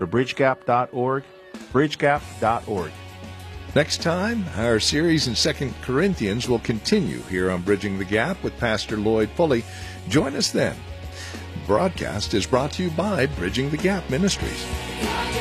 to bridgegap.org, bridgegap.org. Next time, our series in 2 Corinthians will continue here on Bridging the Gap with Pastor Lloyd Pulley. Join us then. The broadcast is brought to you by Bridging the Gap Ministries.